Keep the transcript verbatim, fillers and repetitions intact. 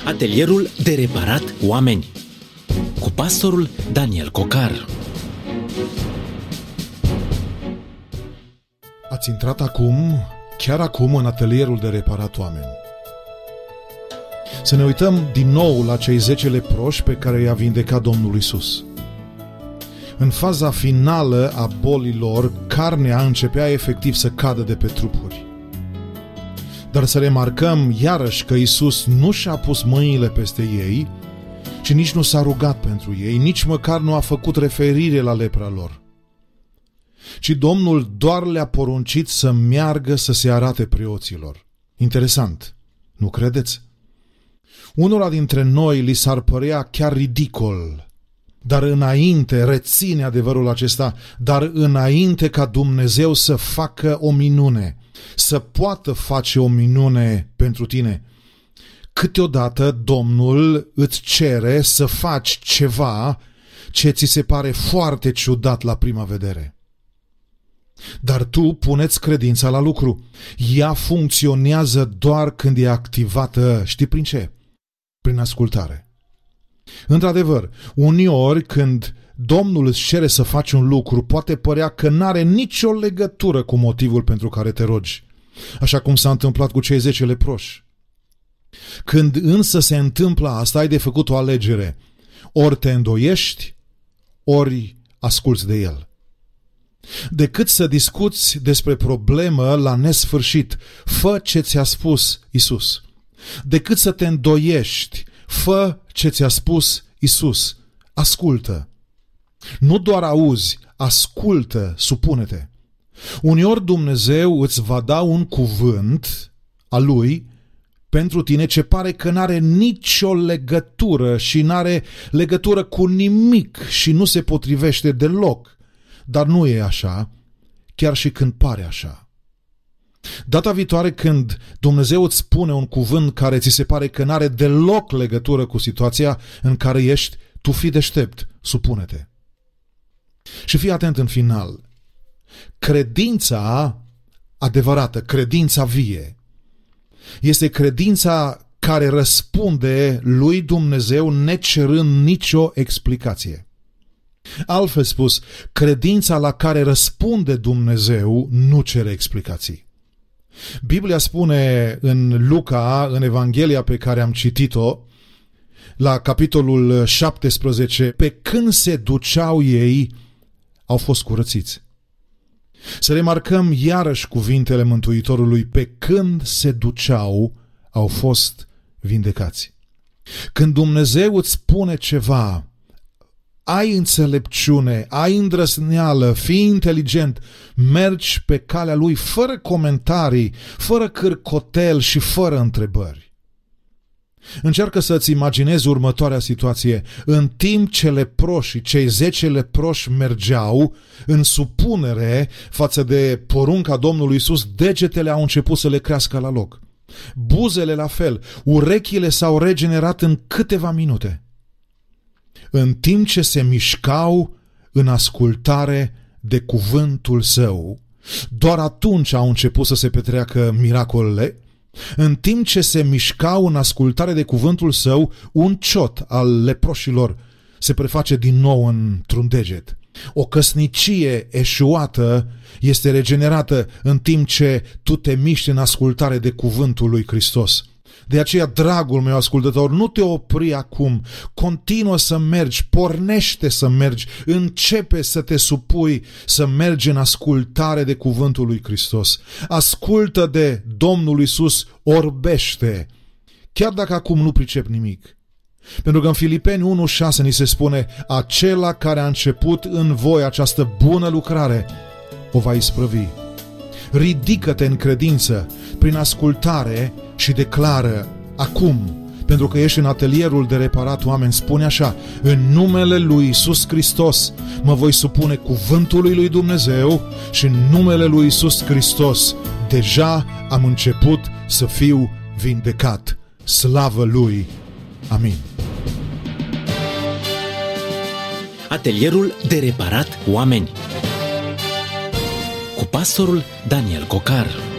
Atelierul de reparat oameni cu pastorul Daniel Cocar. Ați intrat acum, chiar acum, în atelierul de reparat oameni. Să ne uităm din nou la cei zece leproși pe care i-a vindecat Domnul Iisus. În faza finală a bolilor, carnea începea efectiv să cadă de pe trupuri. Dar să remarcăm iarăși că Iisus nu și-a pus mâinile peste ei și nici nu s-a rugat pentru ei, nici măcar nu a făcut referire la lepra lor. Ci Domnul doar le-a poruncit să meargă să se arate preoților. Interesant, nu credeți? Unora dintre noi li s-ar părea chiar ridicol, dar înainte, reține adevărul acesta, dar înainte ca Dumnezeu să facă o minune, să poată face o minune pentru tine, câteodată Domnul îți cere să faci ceva ce ți se pare foarte ciudat la prima vedere. Dar tu puneți credința la lucru. Ea funcționează doar când e activată, știi prin ce? Prin ascultare. Într-adevăr, uneori când Domnul îți cere să faci un lucru, poate părea că n-are nicio legătură cu motivul pentru care te rogi, așa cum s-a întâmplat cu cei zece leproși. Când însă se întâmplă asta, ai de făcut o alegere. Ori te îndoiești, ori asculți de El. Decât să discuți despre problemă la nesfârșit, fă ce ți-a spus Iisus. Decât să te îndoiești, fă ce ți-a spus Iisus. Ascultă. Nu doar auzi, ascultă, supune-te. Uneori Dumnezeu îți va da un cuvânt al Lui pentru tine ce pare că n-are nicio legătură și n-are legătură cu nimic și nu se potrivește deloc. Dar nu e așa, chiar și când pare așa. Data viitoare când Dumnezeu îți spune un cuvânt care ți se pare că n-are deloc legătură cu situația în care ești, tu fii deștept, supune-te. Și fii atent în final. Credința adevărată, credința vie, este credința care răspunde lui Dumnezeu necerând nicio explicație. Altfel spus, credința la care răspunde Dumnezeu nu cere explicații. Biblia spune în Luca, în Evanghelia pe care am citit-o, la capitolul șaptesprezece, pe când se duceau ei, au fost curățiți. Să remarcăm iarăși cuvintele Mântuitorului, pe când se duceau, au fost vindecați. Când Dumnezeu îți spune ceva, ai înțelepciune, ai îndrăzneală, fii inteligent, mergi pe calea Lui fără comentarii, fără cârcotel și fără întrebări. Încearcă să-ți imaginezi următoarea situație. În timp ce leproșii, cei zece leproși mergeau în supunere față de porunca Domnului Iisus, degetele au început să le crească la loc. Buzele la fel, urechile s-au regenerat în câteva minute. În timp ce se mișcau în ascultare de cuvântul Său, doar atunci au început să se petreacă miracolele. În timp ce se mișcau în ascultare de cuvântul Său, un ciot al leproșilor se preface din nou într-un deget. O căsnicie eșuată este regenerată în timp ce tu te miști în ascultare de cuvântul lui Hristos. De aceea, dragul meu ascultător, nu te opri acum, continuă să mergi, pornește să mergi, începe să te supui, să mergi în ascultare de cuvântul lui Hristos. Ascultă de Domnul Iisus, orbește, chiar dacă acum nu pricep nimic. Pentru că în Filipeni unu șase ni se spune, acela care a început în voi această bună lucrare o va isprăvi. Ridică-te în credință, prin ascultare și declară acum, pentru că ești în atelierul de reparat oameni, spune așa, în numele lui Iisus Hristos mă voi supune cuvântului lui Dumnezeu și în numele lui Iisus Hristos deja am început să fiu vindecat. Slavă Lui! Amin. Atelierul de reparat oameni cu pastorul Daniel Cocar.